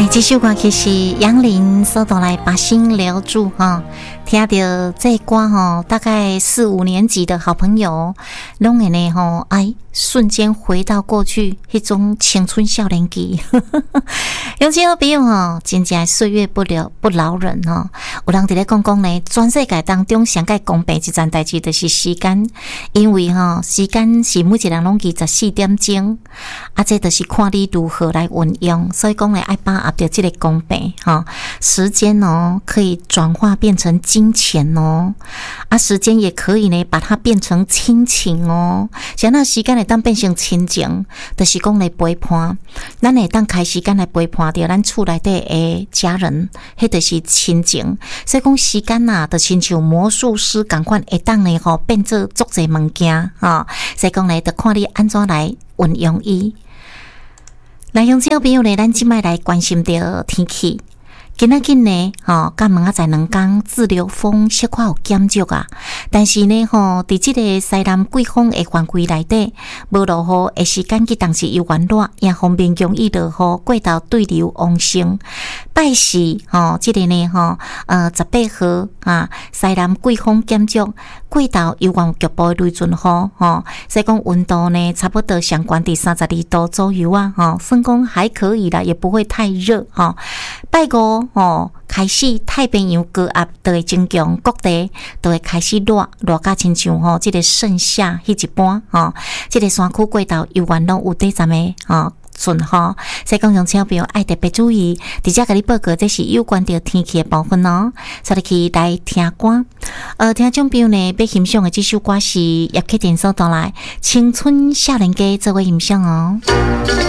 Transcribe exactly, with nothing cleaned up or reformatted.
这首歌其实杨林所带来把心留住哈，听到这歌哈，大概四五年级的好朋友，拢会呢吼，哎，瞬间回到过去迄种青春少年期。有些朋友吼，真正岁月不留不饶人吼。有人伫咧讲讲呢，全世界当中上界公平一件代志就是时间，因为吼时间是每一个人拢二十四点钟，啊，这就是看你如何来运用，所以讲呢，爱把握到这个公平哈。时间哦，可以转化变成金钱哦，啊，时间也可以呢，把它变成亲情哦。像那时间会当变成亲情，就是讲来陪伴，咱会当开时间来陪伴着咱厝内底的家人，迄就是亲情。所以讲时间呐、啊，就亲像魔术师共款，会当呢吼变做足侪物件哈。所以讲呢，就看你安怎来运用伊。来，用这朋友呢，咱即摆来关心着天气。今仔日呢，吼，甲明仔载两天自流风小可有减弱啊，但是呢，吼，伫即个西南季风的范围内底，无落雨的时间，佮当时又温热，也方便容易落雨，过道对流旺盛。拜四，吼，即个呢，吼，呃，十八号啊，西南季风减弱，过道有望局部雷阵雨，吼，所以讲温度呢，差不多相关伫三十二度左右啊，吼，算讲还可以啦，也不会太热，吼。拜五。哦，开始太平洋高压就会增强，各地都会开始热，热甲亲像吼，即个盛夏迄一般吼，即个山区过道有缘拢有短暂的吼顺雨，所以讲用小朋友爱特别注意。伫遮甲你报告，这是有关着天气的部分哦。所以去来听歌，呃，听众朋友呢，要欣赏的这首歌是叶启田所带来《青春少年家》作为欣赏哦。